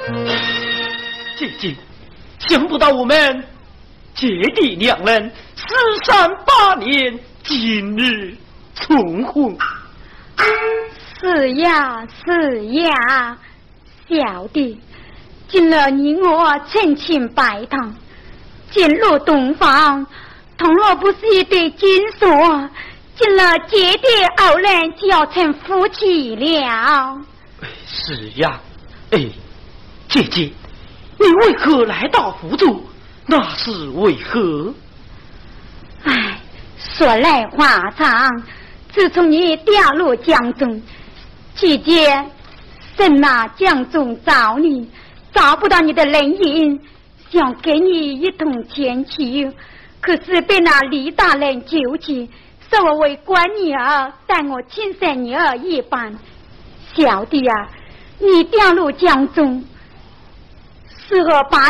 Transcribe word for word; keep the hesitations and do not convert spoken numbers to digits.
姐姐，想不到我们姐弟两人失散八年，今日重婚。 是呀是呀，小弟今日你我成亲拜堂，进入洞房，同若不是一对金锁，今日姐弟二人就要成夫妻了。 是呀，哎，姐姐，你为何来到福州？那是为何？ 唉，说来话长，自从你掉入江中，姐姐神那江中找你，找不到你的人影，想给你一同前去，可是被那李大人纠集，说我为官女儿，待我亲生女儿一般。小弟啊，你掉入江中，适合把